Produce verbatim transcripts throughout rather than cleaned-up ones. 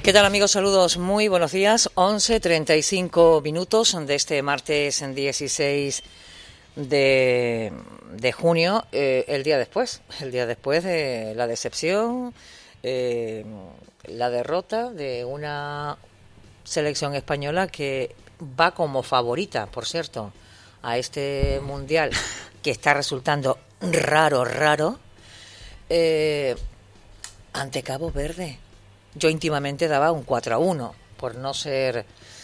¿Qué tal, amigos? Saludos, muy buenos días. once treinta y cinco minutos de este martes dieciséis de, de junio, eh, el día después, el día después de la decepción, eh, la derrota de una selección española que va como favorita, por cierto, a este mundial que está resultando raro, raro, eh, ante Cabo Verde. Yo íntimamente daba un cuatro a uno, por no ser,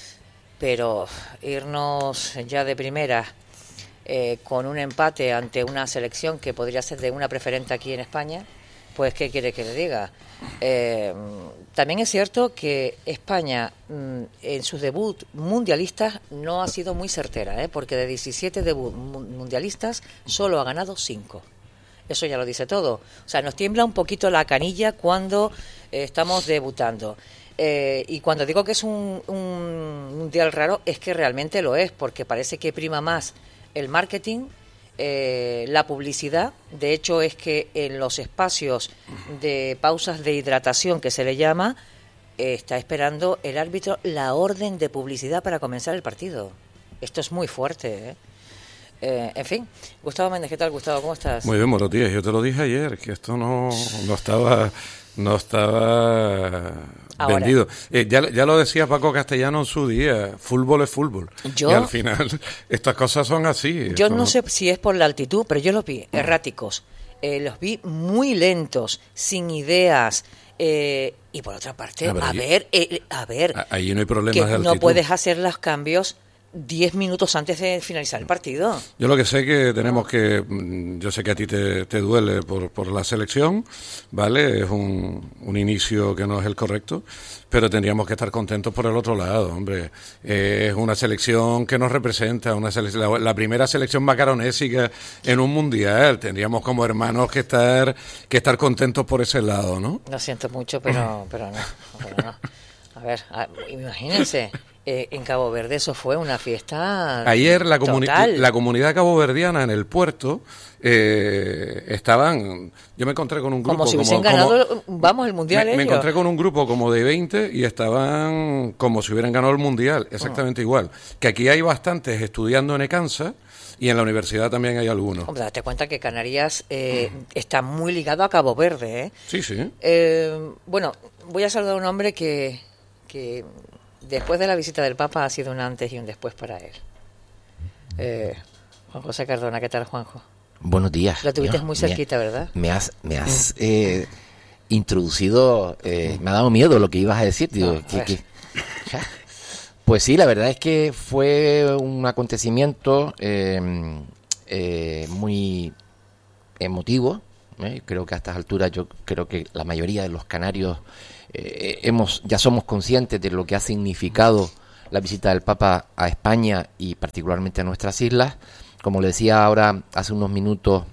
pero irnos ya de primera eh, con un empate ante una selección que podría ser de una preferente aquí en España, pues ¿qué quiere que le diga? Eh, también es cierto que España mm, en sus debut mundialistas no ha sido muy certera, ¿eh? Porque de diecisiete debut mundialistas solo ha ganado cinco. Eso ya lo dice todo. O sea, nos tiembla un poquito la canilla cuando eh, estamos debutando. Eh, y cuando digo que es un, un mundial raro, es que realmente lo es, porque parece que prima más el marketing, eh, la publicidad. De hecho, es que en los espacios de pausas de hidratación, que se le llama, eh, está esperando el árbitro la orden de publicidad para comenzar el partido. Esto es muy fuerte, ¿eh? Eh, en fin, Gustavo Méndez, ¿qué tal, Gustavo? ¿Cómo estás? Muy bien, buenos días. Yo te lo dije ayer, que esto no, no estaba no estaba Ahora, vendido. Eh, ya, ya lo decía Paco Castellano en su día, fútbol es fútbol. Yo, y al final estas cosas son así. Yo no no sé si es por la altitud, pero yo los vi erráticos, eh, los vi muy lentos, sin ideas. Eh, y por otra parte, a ver, a ver, eh, a ver ahí no hay problemas que de altitud. No puedes hacer los cambios diez minutos antes de finalizar el partido. Yo lo que sé que tenemos que, yo sé que a ti te, te duele por, por la selección, ¿vale? Es un, un inicio que no es el correcto, pero tendríamos que estar contentos por el otro lado, hombre. Eh, es una selección que nos representa, una sele- la, la primera selección macaronésica en un mundial. Tendríamos como hermanos que estar que estar contentos por ese lado, ¿no? Lo siento mucho, pero, pero no, pero no. A ver, a, imagínense. Eh, en Cabo Verde eso fue una fiesta Ayer la, comuni- total. la comunidad caboverdiana en el puerto eh, estaban, yo me encontré con un grupo como si hubiesen como, ganado, como, vamos, el mundial. Me, me ellos. encontré con un grupo como de veinte y estaban como si hubieran ganado el mundial, exactamente oh. igual. Que aquí hay bastantes estudiando en Ecansa y en la universidad también hay algunos. Hombre, date cuenta que Canarias eh, mm. está muy ligado a Cabo Verde, ¿eh? Sí, sí. Eh, bueno, voy a saludar a un hombre que, que después de la visita del Papa ha sido un antes y un después para él. Eh, Juan José Cardona, ¿qué tal, Juanjo? Buenos días. Lo tuviste Dios, muy cerquita, me, ¿verdad? Me has, me has eh, introducido, eh, me ha dado miedo lo que ibas a decir. Digo, no, que, que, pues sí, la verdad es que fue un acontecimiento eh, eh, muy emotivo. ¿eh? Creo que a estas alturas yo creo que la mayoría de los canarios Eh, hemos ya somos conscientes de lo que ha significado la visita del Papa a España y particularmente a nuestras islas. Como le decía ahora hace unos minutos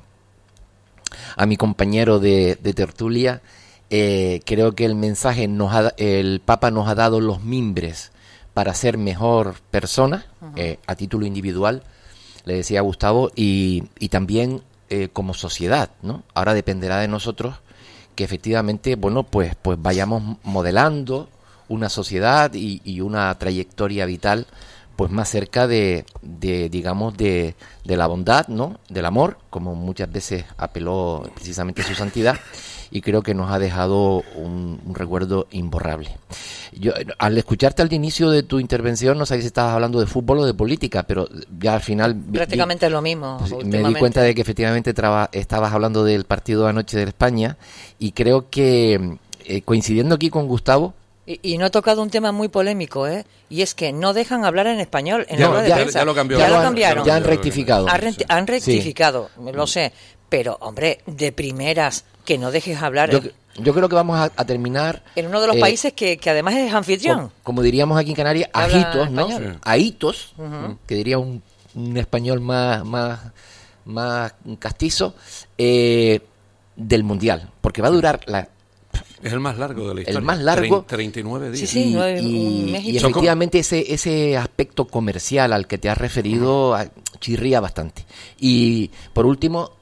a mi compañero de, de tertulia, eh, creo que el mensaje nos ha, el Papa nos ha dado los mimbres para ser mejor persona, uh-huh. eh, a título individual, le decía a Gustavo, y, y también eh, como sociedad, ¿no? Ahora dependerá de nosotros que efectivamente, bueno, pues, pues vayamos modelando una sociedad y, y una trayectoria vital, pues más cerca de, de digamos, de, de la bondad, ¿no? Del amor, como muchas veces apeló precisamente su santidad, y creo que nos ha dejado un, un recuerdo imborrable. Yo, al escucharte al inicio de tu intervención, no sabía si estabas hablando de fútbol o de política, pero ya al final... Prácticamente es lo mismo. Pues, me di cuenta de que efectivamente traba, estabas hablando del partido de anoche de España, y creo que, eh, coincidiendo aquí con Gustavo... Y, y no he tocado un tema muy polémico, ¿eh? Y es que no dejan hablar en español en ya, la rueda de ya, prensa. Ya lo, cambió, ya ya lo han, cambiaron. Ya han rectificado. Han, re- han rectificado, sí. Lo sé. Pero, hombre, de primeras, que no dejes hablar... Yo, yo creo que vamos a, a terminar... En uno de los eh, países que, que además es anfitrión. Como, como diríamos aquí en Canarias, ajitos, ¿no? Sí. Ahitos, uh-huh. que diría un, un español más, más, más castizo, eh, del Mundial. Porque va a durar... la Es el más largo de la historia. El más largo. treinta y nueve días. Sí, sí, y, nueve, y, y efectivamente ese, ese aspecto comercial al que te has referido uh-huh. chirría bastante. Y por último,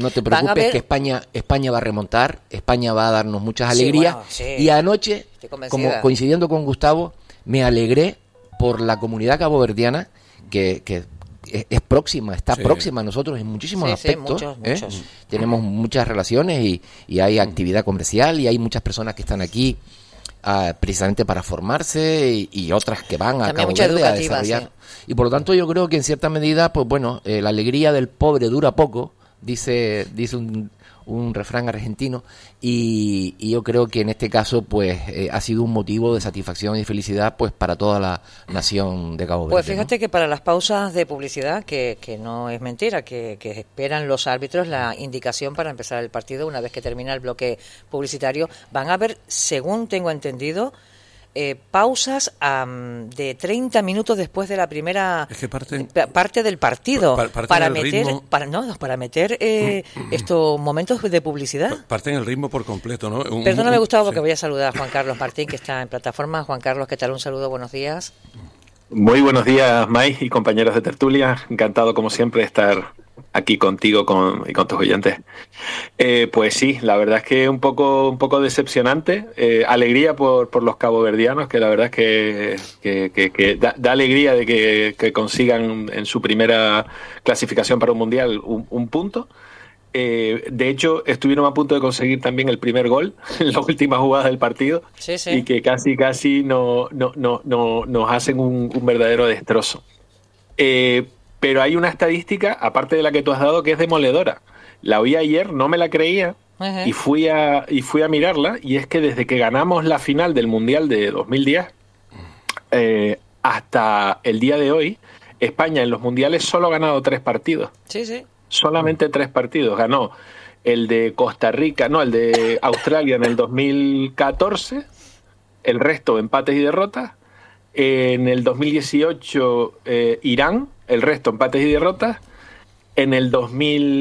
no te preocupes ver... que España España va a remontar, España va a darnos muchas alegrías. Sí, bueno, sí. Y anoche, como coincidiendo con Gustavo, me alegré por la comunidad caboverdiana que, que es, es próxima, está sí. próxima a nosotros en muchísimos sí, aspectos. Sí, muchos, ¿eh? muchos. Tenemos muchas relaciones y, y hay actividad comercial y hay muchas personas que están aquí uh, precisamente para formarse y, y otras que van a También Cabo Verde a desarrollar. Sí. Y por lo tanto yo creo que en cierta medida, pues bueno, eh, la alegría del pobre dura poco, dice dice un, un refrán argentino, y, y yo creo que en este caso pues eh, ha sido un motivo de satisfacción y felicidad pues para toda la nación de Cabo Verde. Pues fíjate, ¿no?, que para las pausas de publicidad, que, que no es mentira, que, que esperan los árbitros la indicación para empezar el partido una vez que termina el bloque publicitario, van a haber, según tengo entendido, Eh, pausas um, de treinta minutos después de la primera es que parten, parte del partido par, par, para meter ritmo, para no para meter eh, estos momentos de publicidad. Parten el ritmo por completo, ¿no? Un, Perdóname, Gustavo, porque sí. voy a saludar a Juan Carlos Martín, que está en plataforma. Juan Carlos, ¿qué tal? Un saludo, buenos días. Muy buenos días, May y compañeros de tertulia. Encantado, como siempre, de estar aquí contigo con, y con tus oyentes. Eh, pues sí, la verdad es que un poco un poco decepcionante. Eh, alegría por, por los caboverdianos, que la verdad es que, que, que, que da, da alegría de que, que consigan en su primera clasificación para un mundial un, un punto. Eh, de hecho, estuvieron a punto de conseguir también el primer gol en la última jugada del partido, sí, sí. y que casi casi no, no, no, no, nos hacen un, un verdadero destrozo. Eh, pero hay una estadística, aparte de la que tú has dado, que es demoledora. La oí ayer, no me la creía, uh-huh. y fui a y fui a mirarla, y es que desde que ganamos la final del Mundial de dos mil diez eh, hasta el día de hoy, España en los mundiales solo ha ganado tres partidos. Sí, sí. Solamente tres partidos. Ganó el de Costa Rica, no, el de Australia en el dos mil catorce, el resto empates y derrotas. En el dos mil dieciocho, eh, Irán, el resto empates y derrotas. En el dos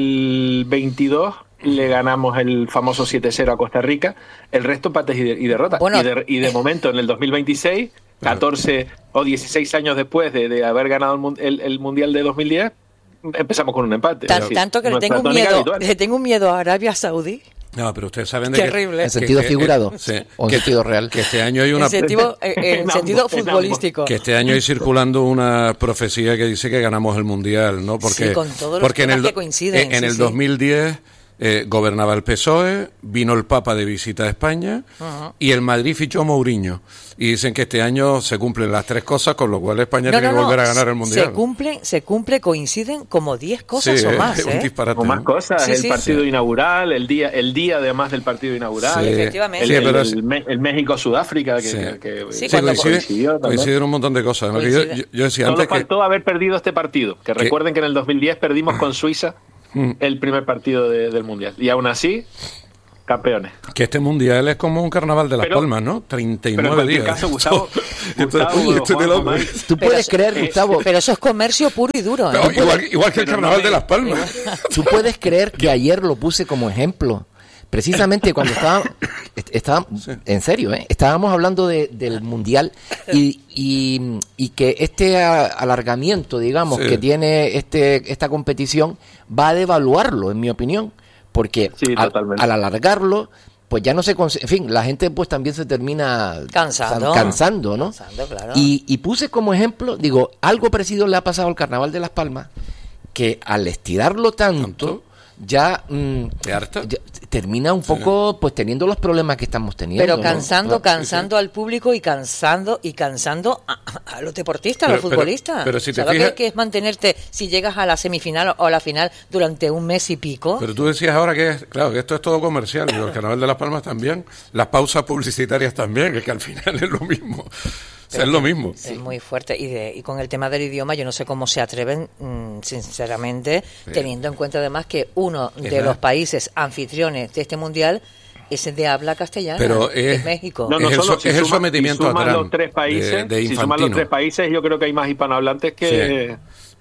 mil veintidós le ganamos el famoso siete cero a Costa Rica, el resto empates y, de, y derrotas. Bueno. Y, de, y de momento en el dos mil veintiséis, catorce o dieciséis años después de, de haber ganado el, el, el Mundial de dos mil diez, empezamos con un empate. Tan, decir, tanto que le tengo, un miedo, le tengo un miedo a Arabia Saudí. No, pero ustedes saben de Terrible. que... ¿En sentido que, figurado que, sí, o en que, sentido real? Que este año hay una... En sentido, en en sentido futbolístico. Que este año hay circulando una profecía que dice que ganamos el Mundial, ¿no? Porque, sí, con todos los porque temas en el, que coinciden. En, en sí, el sí. dos mil diez... Eh, gobernaba el P S O E, vino el Papa de visita a España, uh-huh. y el Madrid fichó a Mourinho. Y dicen que este año se cumplen las tres cosas, con lo cual España no, tiene no, que volver no. a ganar el Mundial. Se cumple, se cumple, coinciden como diez cosas sí, o más. Es un ¿eh? disparate, o más ¿no? cosas, sí, el sí, partido sí. inaugural, el día el día además del partido inaugural, sí, efectivamente. el, sí, el, pero el, el México-Sudáfrica, que, sí. que, que sí, sí, coincide, coinciden un montón de cosas. ¿no? Yo, yo, yo decía Solo antes faltó que... haber perdido este partido, que recuerden que en el dos mil diez perdimos con Suiza el primer partido de, del Mundial, y aún así campeones. Que este Mundial es como un carnaval de Las pero, Palmas, ¿no? treinta y nueve pero en días. Caso, Gustavo, Gustavo, Oye, esto Juan, lo... Juan, Tú puedes pero, creer, eh, Gustavo... Pero eso es comercio puro y duro. ¿eh? No, puedes, igual, igual que el carnaval no me, de Las Palmas. Tú puedes creer que ayer lo puse como ejemplo. Precisamente cuando estábamos, estaba, sí. en serio, ¿eh? estábamos hablando de, del Mundial y, y, y que este alargamiento, digamos, sí. que tiene este esta competición va a devaluarlo, en mi opinión, porque sí, al, al alargarlo, pues ya no se... En fin, la gente pues también se termina cansando, cansando ¿no? Cansando, claro. Y, y puse como ejemplo, digo, algo parecido le ha pasado al Carnaval de Las Palmas, que al estirarlo tanto... ¿Tanto? ya, mm, ya termina un poco sí. pues teniendo los problemas que estamos teniendo. Pero cansando, ¿no? cansando sí, sí. al público y cansando y cansando a, a los deportistas, pero, a los futbolistas. Pero, pero si te ¿Sabes fijas... lo que es mantenerte si llegas a la semifinal o a la final durante un mes y pico? Pero tú decías ahora que, es, claro, que esto es todo comercial, y el Carnaval de Las Palmas también, las pausas publicitarias también, es que al final es lo mismo. O sea, es lo mismo. Es muy fuerte. Y, de, y con el tema del idioma, yo no sé cómo se atreven, mmm, sinceramente, sí. teniendo en cuenta además que uno de es los la... países anfitriones de este mundial es de habla castellana, pero es, es México. No, no, es, solo, el, si es suma, el sometimiento si a Trump los tres países, de, de si suman los tres países, yo creo que hay más hispanohablantes que... Sí.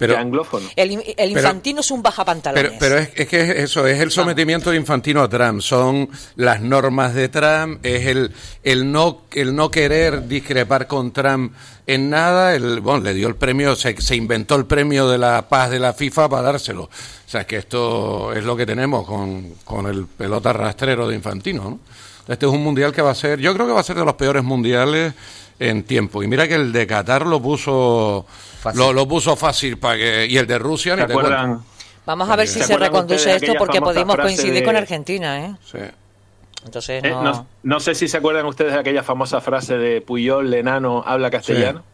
Pero, que anglófono. El, el Infantino pero, es un bajapantalones. Pero, pero es, es que eso, es el sometimiento Vamos. de Infantino a Trump, son las normas de Trump, es el, el, no, el no querer discrepar con Trump en nada. El, bueno, le dio el premio, se, se inventó el premio de la paz de la FIFA para dárselo. O sea, es que esto es lo que tenemos con, con el pelota rastrero de Infantino, ¿no? Este es un mundial que va a ser, yo creo que va a ser de los peores mundiales en tiempo. Y mira que el de Qatar lo puso lo, lo puso fácil para que y el de Rusia ni te cuento. Vamos a ver si se reconduce esto porque podemos coincidir de... con Argentina, ¿eh? Sí. Entonces no... Eh, no... no sé si se acuerdan ustedes de aquella famosa frase de Puyol, el enano, habla castellano. Sí.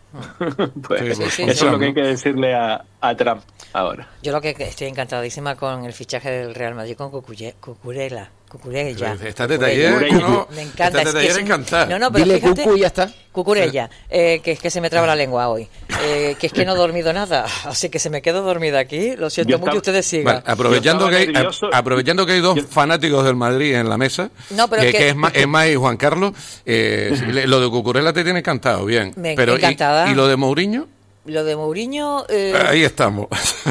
Pues sí, sí, sí, eso sí, es lo que hay que decirle a, a Trump ahora. Yo lo que estoy encantadísima con el fichaje del Real Madrid con Cucuye, Cucurella. Cucurella. Esta detalle, no, me encanta. Esta es que encantar. No, no, pero Dile fíjate, Cucu y ya está. Cucurella, eh, que es que se me traba la lengua hoy. Eh, que es que no he dormido nada, así que se me quedo dormida aquí. Lo siento mucho, ustedes sigan. Vale, aprovechando que hay, aprovechando que hay dos yo... fanáticos del Madrid en la mesa, no, pero que, que, que es, es más y Juan Carlos, eh, lo de Cucurella te tiene encantado, bien. Me pero encantada. Y, ¿Y lo de Mourinho? Lo de Mourinho... Eh, Ahí estamos.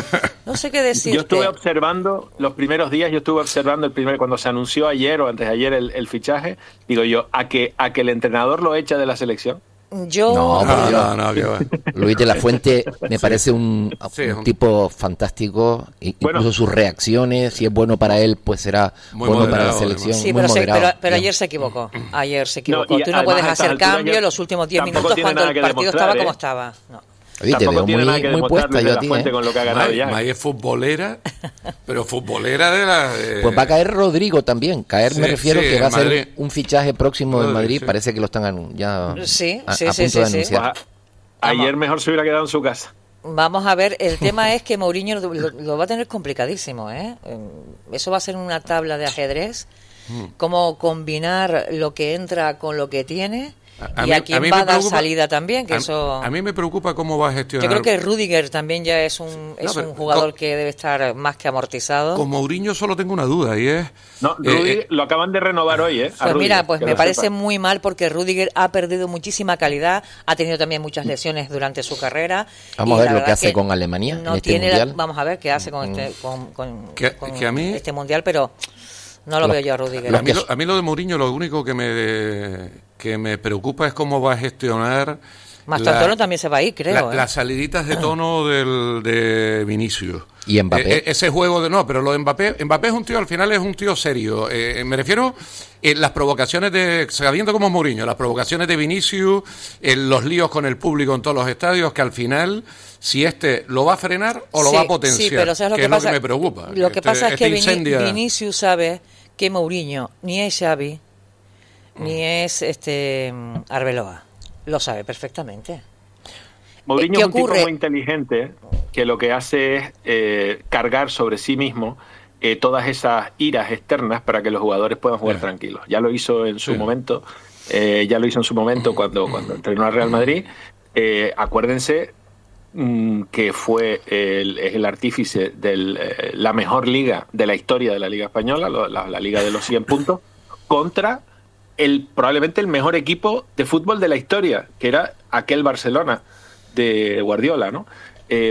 No sé qué decir. Yo estuve observando los primeros días, yo estuve observando el primer cuando se anunció ayer o antes de ayer el, el fichaje, digo yo, ¿a que, a que el entrenador lo echa de la selección? Yo... No, no, no, no, no Luis de la Fuente me parece un, sí, un, un tipo fantástico, incluso bueno, sus reacciones, si es bueno para él, pues será bueno moderado, para la selección. Sí, muy pero, moderado, se, pero, pero ayer se equivocó, ayer se equivocó. No, Tú no puedes hacer cambio en los últimos diez minutos cuando el partido estaba ¿eh? como estaba. No. Oye, te veo muy, muy puesta yo a ti, ¿eh? con lo que ha ganado ya. May es futbolera, pero futbolera de la... De... Pues va a caer Rodrigo también. Caer sí, me refiero sí, que va a ser Madrid. un fichaje próximo del Madrid. Sí. Parece que lo están ya sí, a, sí, a sí, punto sí, de anunciar. Pues a, ayer mejor se hubiera quedado en su casa. Vamos a ver, el tema es que Mourinho lo, lo, lo va a tener complicadísimo, ¿eh? Eso va a ser una tabla de ajedrez. Mm. Cómo combinar lo que entra con lo que tiene... A y mí, a quien a va a dar salida también, que a, eso... A mí me preocupa cómo va a gestionar... Yo creo que Rüdiger también ya es un, es no, pero, un jugador con, que debe estar más que amortizado. Con Mourinho solo tengo una duda y es... No, Rüdiger eh, lo acaban de renovar hoy, ¿eh? Pues Rüdiger, mira, pues me parece sepa. muy mal porque Rüdiger ha perdido muchísima calidad, ha tenido también muchas lesiones durante su carrera. Vamos a ver lo que hace que con Alemania no en este tiene mundial. La, vamos a ver qué hace con, este, con, con, que, con que a mí, este mundial, pero... No lo, lo veo yo a Rüdiger. A mí, lo, a mí lo de Mourinho lo único que me que me preocupa es cómo va a gestionar... Mastroianni también se va a ir, creo. La, ¿eh? Las saliditas de tono del, de Vinicius. Y Mbappé. Eh, ese juego de... No, pero lo de Mbappé... Mbappé es un tío, al final es un tío serio. Eh, me refiero en las provocaciones de... Sabiendo cómo es Mourinho, las provocaciones de Vinicius, en los líos con el público en todos los estadios, que al final... Si este lo va a frenar o lo sí, va a potenciar, sí, pero ¿sabes lo que, que es pasa? lo que me preocupa. Lo que este, pasa es este que incendia... Vinicius sabe que Mourinho ni es Xavi ni es este Arbeloa. Lo sabe perfectamente. Mourinho es un ocurre? tipo muy inteligente que lo que hace es eh, cargar sobre sí mismo eh, todas esas iras externas para que los jugadores puedan jugar sí. tranquilos. Ya lo hizo en su sí. momento, eh, ya lo hizo en su momento cuando, cuando entrenó al Real Madrid. Eh, acuérdense que fue el, es el artífice de eh, la mejor liga de la historia de la Liga Española, la, la Liga de los cien puntos, contra el probablemente el mejor equipo de fútbol de la historia, que era aquel Barcelona de Guardiola, ¿no? Eh,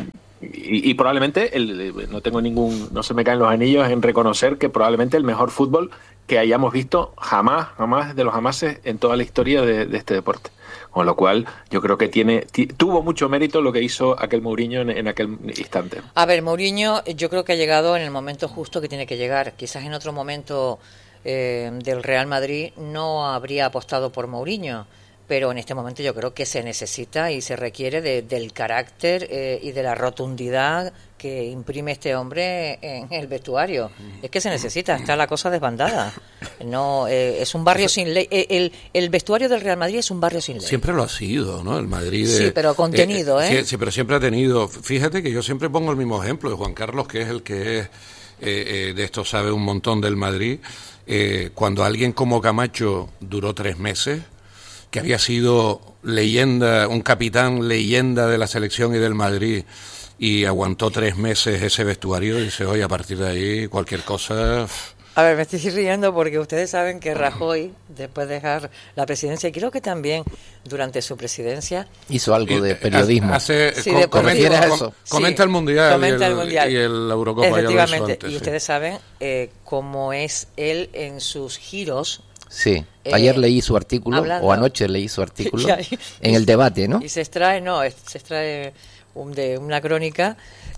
y, y probablemente, el, no tengo ningún, no se me caen los anillos en reconocer que probablemente el mejor fútbol que hayamos visto jamás, jamás de los jamases en toda la historia de, de este deporte. Con lo cual, yo creo que tiene t- tuvo mucho mérito lo que hizo aquel Mourinho en, en aquel instante. A ver, Mourinho yo creo que ha llegado en el momento justo que tiene que llegar. Quizás en otro momento eh, del Real Madrid no habría apostado por Mourinho, pero en este momento yo creo que se necesita y se requiere de, del carácter eh, y de la rotundidad que imprime este hombre en el vestuario. Es que se necesita, está la cosa desbandada. No, eh, es un barrio sin ley. El, el vestuario del Real Madrid es un barrio sin ley. Siempre lo ha sido, ¿no? El Madrid. Sí, de, pero contenido, ¿eh? ¿eh? Sí, pero siempre ha tenido. Fíjate que yo siempre pongo el mismo ejemplo de Juan Carlos, que es el que es, eh, eh, de esto sabe un montón del Madrid. Eh, cuando alguien como Camacho duró tres meses, que había sido leyenda, un capitán leyenda de la selección y del Madrid, y aguantó tres meses ese vestuario, y dice, oye, a partir de ahí cualquier cosa A ver, me estoy riendo porque ustedes saben que Rajoy, después de dejar la presidencia, y creo que también durante su presidencia... Hizo algo de periodismo. Hace, Sí, com, de comenta, a com, eso? comenta Sí, el Mundial, comenta y, el, el Mundial. y el Eurocopa. Efectivamente, Antes, y sí. ustedes saben eh, cómo es él en sus giros. Sí, Eh, ayer leí su artículo, hablando- o anoche leí su artículo, Y ahí- en el debate, ¿no? Y se extrae, no, es- se extrae un, de una crónica,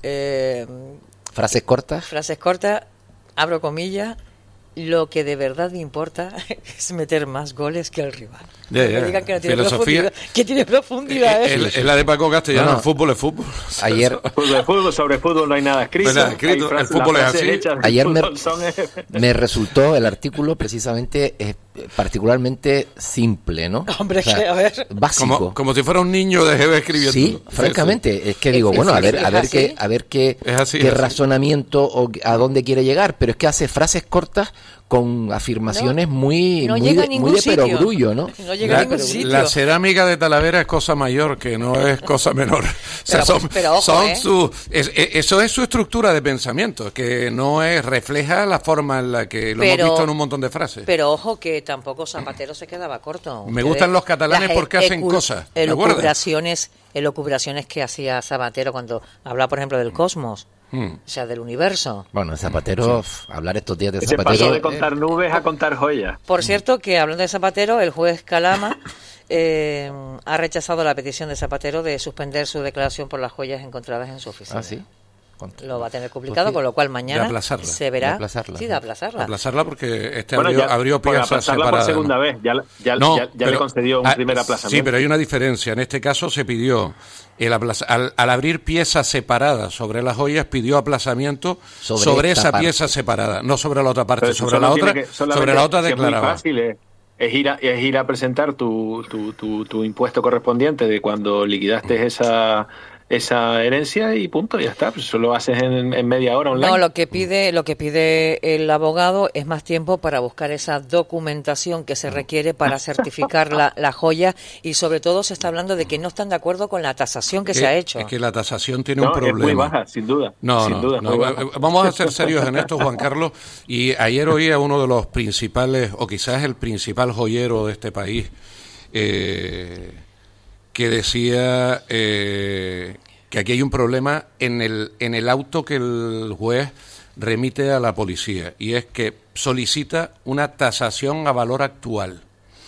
eh, Frases cortas. frases cortas, abro comillas, lo que de verdad me importa es meter más goles que el rival. Ya, No ya. me digan que no tiene Filosofía. profundidad. Que tiene profundidad, Eh, ¿eh? el- es la de Paco Castellano, No, no. el fútbol es fútbol. Ayer, Fútbol, fútbol, sobre fútbol no hay nada escrito. Nada escrito, Hay frases- el fútbol las es frases así. hechas del Ayer me- fútbol son, eh, me resultó el artículo precisamente eh, particularmente simple, ¿no? Hombre, que, a ver. básico. Como, como si fuera un niño de G B escribiendo. Sí, francamente, es que digo, Es- bueno, a es- ver, es a ver así. qué, a ver qué, Es así, qué es así. razonamiento o a dónde quiere llegar, pero es que hace frases cortas con afirmaciones muy, no muy llega a de, ningún muy de sitio. perogrullo, ¿no? No llega a La, ningún sitio. la cerámica de Talavera es cosa mayor, que no es cosa menor. O sea, Pero, son, pero ojo, son ¿eh? su, es- es- eso es su estructura de pensamiento, que no es refleja la forma en la que lo Pero- hemos visto en un montón de frases. Pero ojo que tampoco Zapatero se quedaba corto. Me gustan los catalanes las porque hacen ecu- cosas, ¿de acuerdo? Elucubraciones, elucubraciones que hacía Zapatero cuando hablaba, por ejemplo, del cosmos, Mm. o sea, del universo. Bueno, Zapatero, f- hablar estos días de Ese Zapatero. paso de eh, contar nubes a contar joyas. Por cierto, que hablando de Zapatero, el juez Calama eh, ha rechazado la petición de Zapatero de suspender su declaración por las joyas encontradas en su oficina. Ah, sí. Contra- Lo va a tener complicado, Pues sí, con lo cual mañana de aplazarla. se verá. De aplazarla. Sí, de aplazarla. Aplazarla porque este Bueno, abrió, ya, abrió por piezas aplazarla por separadas. segunda ¿no? vez. Ya, ya, No, ya, ya pero- le concedió un ah, primer Sí, aplazamiento. pero hay una diferencia. En este caso se pidió, el aplaza- al, al abrir piezas separadas sobre las joyas, pidió aplazamiento sobre, Sobre esta esa parte. pieza separada, no sobre la otra parte. Pero eso Sobre la solo otra, tiene que- solamente- sobre la otra si es muy declaraba. fácil, es, es ir a, es ir a presentar tu, tu, tu, tu impuesto correspondiente de cuando liquidaste esa esa herencia y punto, ya está. Pues eso lo haces en, en media hora online. No, lo que pide, lo que pide el abogado es más tiempo para buscar esa documentación que se requiere para certificar la, la joya, y sobre todo se está hablando de que no están de acuerdo con la tasación que Es se ha hecho. Es que la tasación tiene No, un es problema. muy baja, sin duda. No, sin no, duda, no, muy baja. eh, vamos a ser serios en esto, Juan Carlos. Y ayer oí a uno de los principales, o quizás el principal joyero de este país, eh, que decía eh, que aquí hay un problema en el, en el auto que el juez remite a la policía, y es que solicita una tasación a valor actual.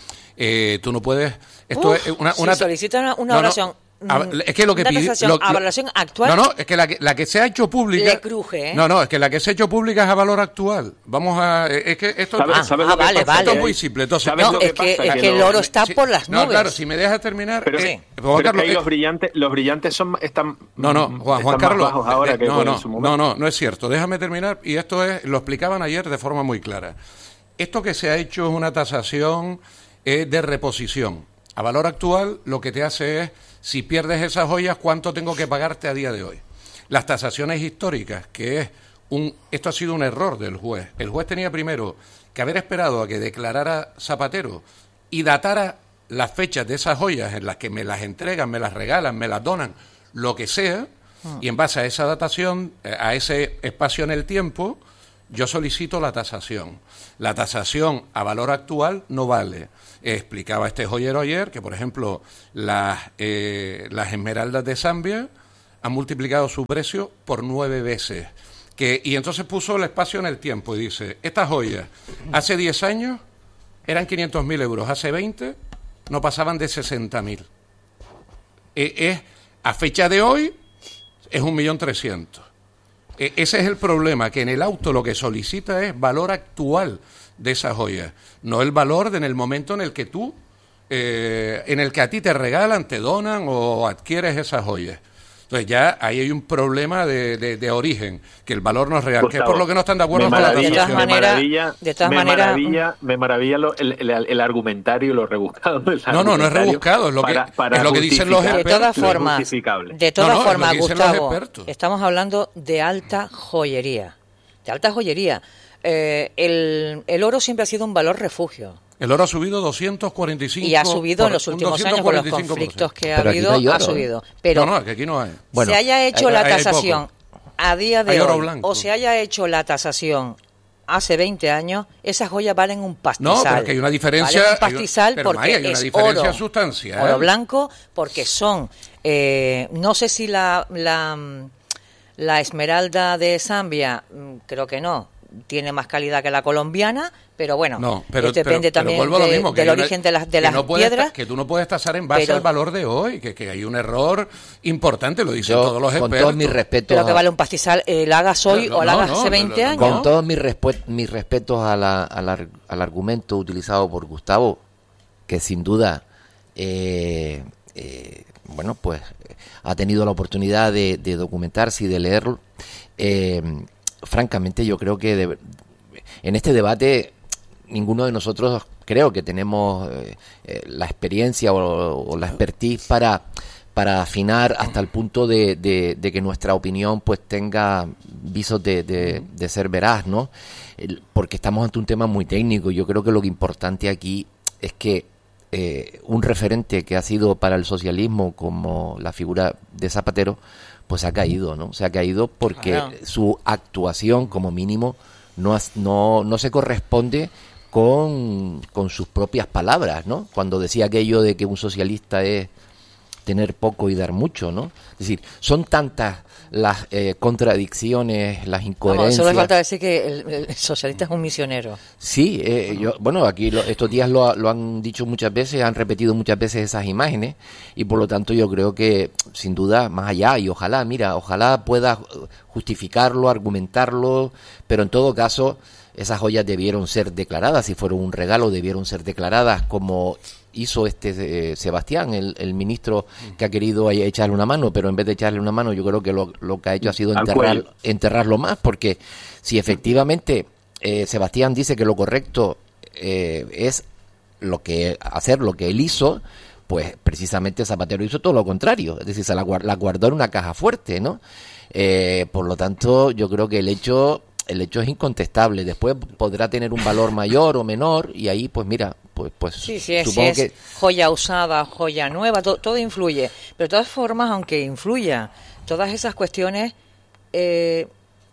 Eh, tú no puedes... Esto Uf, es una, si una solicita una, una No, no, oración, a- mm, es que lo que una pidi- tasación lo- a lo- valoración actual. No, no, es que la, que la que se ha hecho pública... Le cruje, ¿eh? No, no, es que la que se ha hecho pública es a valor actual. Vamos a... Es que esto, ¿Sabes- Ah, sabes ah, lo que vale, pasa? vale. esto es Que muy hay- simple. Entonces, ¿sabes No, lo que es que, pasa? es Que que el lo- oro está sí, por las no, nubes. claro, si me dejas terminar... Pero, eh, pero Juan que Carlos, ahí eh, los brillantes, los brillantes son están no, no, Juan, están Juan más Carlos, bajos ahora eh, que no, en no, su momento. no, no, no es cierto. Déjame terminar, y esto es, lo explicaban ayer de forma muy clara. Esto que se ha hecho es una tasación eh, de reposición. A valor actual, lo que te hace es, si pierdes esas joyas, ¿cuánto tengo que pagarte a día de hoy? Las tasaciones históricas, que es un... Esto ha sido un error del juez. El juez tenía primero que haber esperado a que declarara Zapatero y datara las fechas de esas joyas en las que me las entregan, me las regalan, me las donan, lo que sea, y en base a esa datación, eh, a ese espacio en el tiempo, yo solicito la tasación. La tasación a valor actual no vale. Eh, explicaba este joyero ayer que, por ejemplo, las, eh, las esmeraldas de Zambia han multiplicado su precio por nueve veces. Que, y entonces puso el espacio en el tiempo y dice, estas joyas hace diez años eran quinientos mil euros, hace veinte no pasaban de sesenta mil. Eh, es, a fecha de hoy es un millón trescientos. Eh, ese es el problema, que en el auto lo que solicita es valor actual de esa joya, no el valor de en el momento en el que tú, eh, en el que a ti te regalan, te donan o adquieres esas joyas. Entonces ya ahí hay un problema de, de, de origen, que el valor no es real, que es por lo que no están de acuerdo me con la maravilla, De todas tasación. me maneras- maravilla, de todas me maneras- maravilla, me maravilla lo- el, el, el argumentario, lo rebuscado del No, no, no es argumentario rebuscado, es lo que- para- para es lo que dicen los justificar De todas lo formas, injustificable. de todas No, no, es lo formas, que dicen los Gustavo, expertos. estamos hablando de alta joyería, de alta joyería. Eh, el, el oro siempre ha sido un valor refugio El oro ha subido doscientos cuarenta y cinco y ha subido por- en los un últimos años con los doscientos cuarenta y cinco por ciento. conflictos que ha Pero aquí habido, no hay ha oro, ¿eh? subido. Pero no, no, que aquí no hay. se haya hecho hay- la hay- hay tasación poco. a día de Hay oro hoy, blanco. o se haya hecho la tasación hace veinte años, esas joyas valen un pastizal. No, pero que hay una diferencia. Valen un pastizal pero, porque Maya, hay una es diferencia oro, sustancial. oro blanco, porque son, eh, no sé si la, la, la esmeralda de Zambia, creo que no, tiene más calidad que la colombiana, pero bueno, no, pero, depende pero, también pero de, mismo, del origen de las, de las no piedras. Estar, que tú no puedes tasar en base pero, al valor de hoy, que, que hay un error importante, lo dicen yo, todos los con expertos. Todos mis respetos pero que vale un pastizal, eh, la hagas hoy no, o la no, hagas no, hace veinte no, no, años. Con todos mis, mis respetos a la, a la, al argumento utilizado por Gustavo, que sin duda, eh, eh, bueno, pues ha tenido la oportunidad de, de documentarse y de leerlo. Eh, francamente, yo creo que de, en este debate ninguno de nosotros creo que tenemos eh, eh, la experiencia o, o la expertise para para afinar hasta el punto de, de, de que nuestra opinión pues tenga visos de, de, de ser veraz, ¿no? El, porque estamos ante un tema muy técnico. Yo creo que lo importante aquí es que eh, un referente que ha sido para el socialismo como la figura de Zapatero pues ha caído, ¿no? Se ha caído porque claro, su actuación como mínimo no, no, no se corresponde con, con sus propias palabras, ¿no? Cuando decía aquello de que un socialista es tener poco y dar mucho, ¿no? Es decir, son tantas las eh, contradicciones, las incoherencias. Vamos, solo le falta decir que el, el socialista es un misionero. Sí, eh, yo, bueno, aquí lo, estos días lo, lo han dicho muchas veces, han repetido muchas veces esas imágenes y por lo tanto yo creo que sin duda más allá y ojalá, mira, ojalá pueda justificarlo, argumentarlo, pero en todo caso esas joyas debieron ser declaradas, si fueron un regalo debieron ser declaradas como hizo este eh, Sebastián, el, el ministro que ha querido echarle una mano, pero en vez de echarle una mano yo creo que lo, lo que ha hecho ha sido enterrar, enterrarlo más, porque si efectivamente eh, Sebastián dice que lo correcto eh, es lo que hacer lo que él hizo, pues precisamente Zapatero hizo todo lo contrario, es decir, se la, la guardó en una caja fuerte, ¿no? Eh, por lo tanto, yo creo que el hecho... El hecho es incontestable, después podrá tener un valor mayor o menor y ahí pues mira, pues pues sí, sí, supongo sí, que es joya usada, joya nueva, todo, todo influye, pero de todas formas, aunque influya, todas esas cuestiones, eh,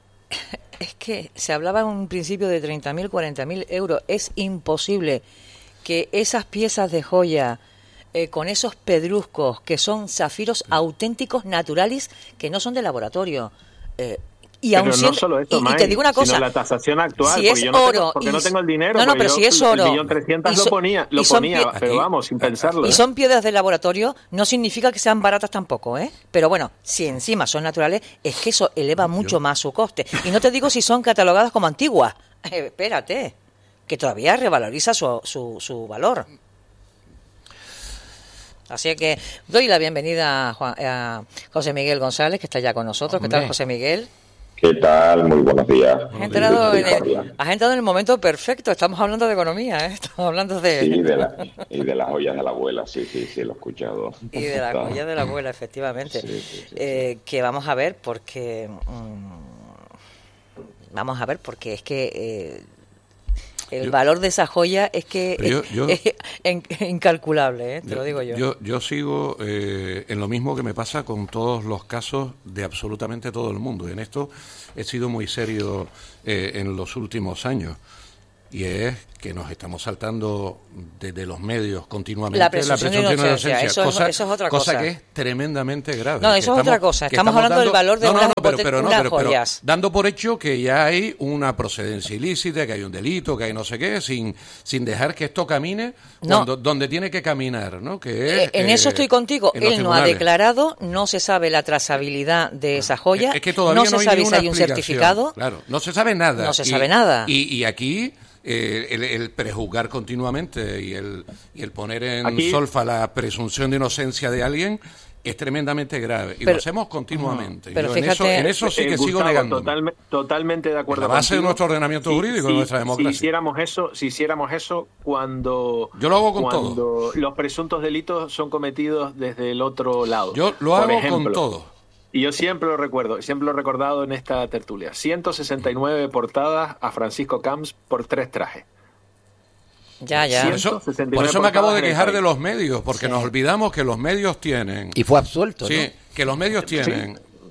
es que se hablaba en un principio de treinta mil, cuarenta mil euros, es imposible que esas piezas de joya eh, con esos pedruscos que son zafiros auténticos, naturales, que no son de laboratorio, eh, Y pero aún no siendo, solo esto, y, May, y te digo una cosa, sino la tasación actual, si porque es yo no oro, tengo, porque y, no tengo el dinero, no, no, pero yo, si es oro, el millón trescientos lo ponía, lo ponía, pero aquí, vamos, sin pensarlo. Y son piedras de laboratorio, no significa que sean baratas tampoco, ¿eh? Pero bueno, si encima son naturales, es que eso eleva mucho más su coste. Y no te digo si son catalogadas como antiguas, eh, espérate, que todavía revaloriza su, su, su valor. Así que doy la bienvenida a, Juan, a José Miguel González, que está ya con nosotros. ¿Qué tal, José Miguel? ¿Qué tal? Muy buenos días. Has entrado, en el, has entrado en el momento perfecto. Estamos hablando de economía, ¿eh? Estamos hablando de... Sí, de la, y de las joyas de la abuela, sí, sí, sí, lo he escuchado. Y de las joyas de la abuela, efectivamente. Sí, sí, sí, eh, sí. Que vamos a ver, porque... Mmm, vamos a ver, porque es que... Eh, el yo, valor de esa joya es que es, yo, yo, es incalculable, ¿eh? Te yo, lo digo yo. Yo, yo sigo eh, en lo mismo que me pasa con todos los casos de absolutamente todo el mundo. En esto he sido muy serio eh, en los últimos años. Y es que nos estamos saltando desde los medios continuamente la presunción, la presunción de inocencia, de inocencia. Eso, cosa, es, eso es otra cosa. Cosa que es tremendamente grave. No, eso estamos, es otra cosa. Estamos, estamos hablando dando, del valor de no, no, unas, no, pero, pero, no, unas pero, pero, joyas. Dando por hecho que ya hay una procedencia ilícita, que hay un delito, que hay no sé qué, sin, sin dejar que esto camine no. cuando, donde tiene que caminar, ¿no? Que es, eh, en eso estoy contigo. Él no ha declarado, no se sabe la trazabilidad de esa joya, es, es que todavía no se no hay sabe si hay un certificado. Claro, no se sabe nada. No se y, sabe nada. Y, y aquí... Eh, el, el prejuzgar continuamente y el, y el poner en Aquí, solfa la presunción de inocencia de alguien es tremendamente grave y pero, lo hacemos continuamente. Pero Yo fíjate, en, eso, en eso sí que eh, sigo Gustavo, negando. Totalme, totalmente de acuerdo. La base contigo. de nuestro ordenamiento si, jurídico, si, de nuestra democracia. Si hiciéramos eso, si hiciéramos eso cuando, Yo lo hago con cuando todo. los presuntos delitos son cometidos desde el otro lado. Yo lo Por hago ejemplo, con todo. Y yo siempre lo recuerdo, siempre lo he recordado en esta tertulia. ciento sesenta y nueve portadas a Francisco Camps por tres trajes. Ya, ya. Por eso, por eso me acabo de quejar de los medios, porque sí. nos olvidamos que los medios tienen... Y fue absuelto, Sí, ¿no? que los medios tienen... Sí.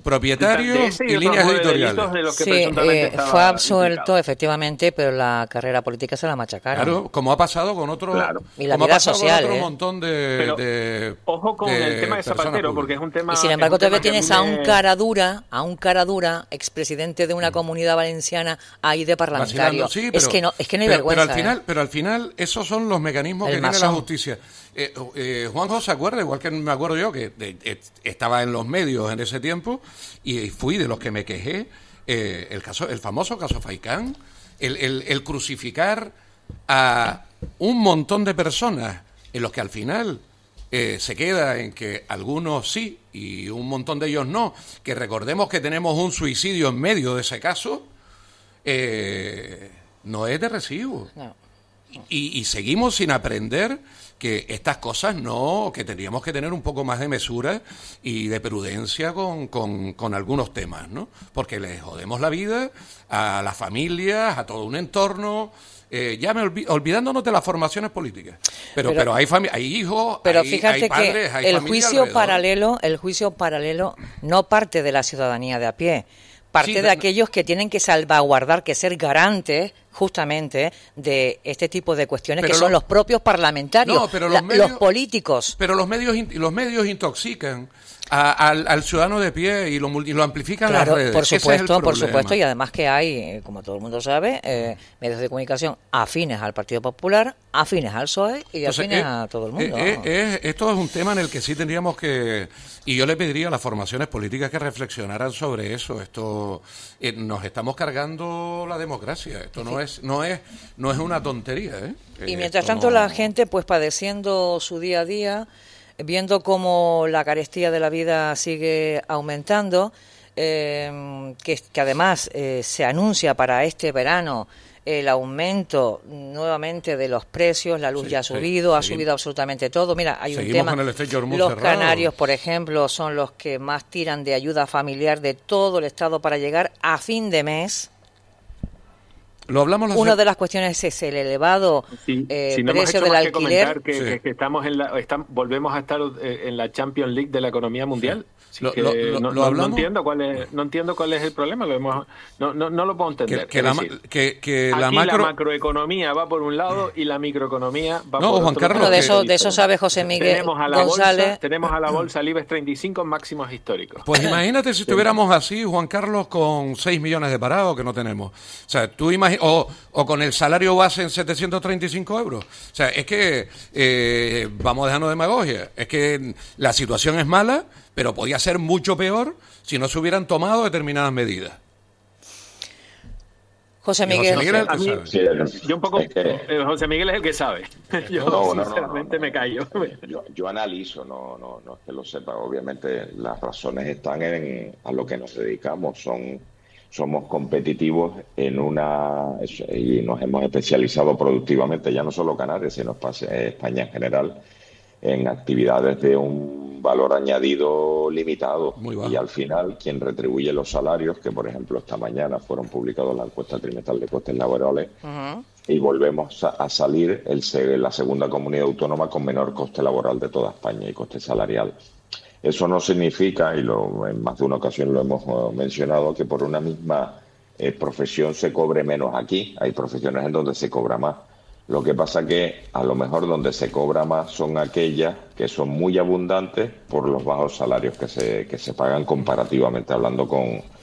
propietarios De ese y otros líneas nueve editoriales. delitos de los que Sí, presuntamente eh, estaba fue absuelto implicado. efectivamente, pero la carrera política se la machacaron. Claro, como ha pasado con otro, Claro. Y la como ha vida pasado social, con otro ¿eh? montón de, Pero, de Ojo con de el tema de personas Zapatero, porque es públicas. un tema... Y sin es embargo un tema todavía que a tienes mí a un me- cara dura, a un cara dura, expresidente de una comunidad valenciana ahí de parlamentario. Vacilando, sí, es pero- que no, es que no hay pero, vergüenza. pero al final, ¿eh? pero al final esos son los mecanismos El que tiene la masón. justicia. Eh, eh, Juanjo se acuerda, igual que me acuerdo yo, que de- de- estaba en los medios en ese tiempo y fui de los que me quejé. Eh, el caso, el famoso caso Faicán, el, el, el crucificar a un montón de personas en los que al final eh, se queda en que algunos sí y un montón de ellos no, que recordemos que tenemos un suicidio en medio de ese caso, eh, no es de recibo. No. Y, y seguimos sin aprender que estas cosas no, que tendríamos que tener un poco más de mesura y de prudencia con, con, con algunos temas, ¿no? Porque les jodemos la vida a las familias, a todo un entorno, eh, ya me olvi- olvidándonos de las formaciones políticas. Pero, Pero- pero, hay, fami- hay hijos, Pero hay, fíjate hay padres, que hay el familia juicio alrededor. paralelo, el juicio paralelo no parte de la ciudadanía de a pie, parte Sí, de de- aquellos que tienen que salvaguardar, que ser garantes justamente de este tipo de cuestiones Pero que son lo- los propios parlamentarios, No, pero los la- medios- los políticos. Pero los medios in- los medios intoxican a- al, al ciudadano de pie y lo, mul- y lo amplifican Claro, las redes. por Ese es el supuesto, por problema. supuesto, y además que hay, eh, como todo el mundo sabe, eh, medios de comunicación afines al Partido Popular, afines al P S O E y Entonces, afines eh, a todo el mundo. eh, eh, eh, esto es un tema en el que sí tendríamos que, y yo le pediría a las formaciones políticas que reflexionaran sobre eso. Esto eh, nos estamos cargando la democracia. Esto no es, no es, no es una tontería. ¿eh? Y Eh, mientras esto tanto no- la gente pues padeciendo su día a día, viendo cómo la carestía de la vida sigue aumentando, eh, que, que además eh, se anuncia para este verano el aumento nuevamente de los precios, la luz Sí, ya ha sí, subido, ha seguimos. subido absolutamente todo. Mira, hay un Seguimos tema, con el estrecho de Hormuz los cerrado. canarios, por ejemplo, son los que más tiran de ayuda familiar de todo el Estado para llegar a fin de mes. Lo hablamos la Una se- de las cuestiones es el elevado Sí, eh, si no hemos precio hecho del más que alquiler. comentar que, Sí. que- que estamos en la, estam- volvemos a estar eh, en la Champions League de la economía mundial. Así Lo- que lo- lo- no, lo no- no hablamos. entiendo cuál es, no entiendo cuál es el problema. Lo hemos, no, no, no lo puedo entender. que, que Es la, ma- decir, que, que la aquí macro... la macroeconomía va por un lado y la microeconomía va No, por Juan otro. Carlos, Bueno, de que- eso, de eso sabe José Miguel tenemos a la González. bolsa, tenemos a la bolsa el IBEX treinta y cinco en máximos históricos. Pues imagínate si estuviéramos así, Juan Carlos, con seis millones de parados que no tenemos. O sea, tú imagi- o, o con el salario base en setecientos treinta y cinco euros. O sea, es que eh, vamos dejando demagogia. Es que la situación es mala, pero podía ser mucho peor si no se hubieran tomado determinadas medidas. José Y Miguel, José Miguel es el A que mí- sabe. Sí, es- Yo un poco, es que- eh, José Miguel es el que sabe. Yo No, no, no, sinceramente no, no. me callo. Yo, yo analizo, no, no, no es que lo sepa. Obviamente las razones están en a lo que nos dedicamos. Son, somos competitivos en una y nos hemos especializado productivamente, ya no solo Canarias, sino España en general, en actividades de un valor añadido limitado. Muy bajo. Y al final, quien retribuye los salarios, que por ejemplo esta mañana fueron publicados la encuesta trimestral de costes laborales, Ujú. y volvemos a, a salir el, se- la segunda comunidad autónoma con menor coste laboral de toda España y coste salarial. Eso no significa, y lo, en más de una ocasión lo hemos eh, mencionado, que por una misma eh, profesión se cobre menos aquí. Hay profesiones en donde se cobra más. Lo que pasa que a lo mejor donde se cobra más son aquellas que son muy abundantes por los bajos salarios que se, que se pagan comparativamente, hablando con,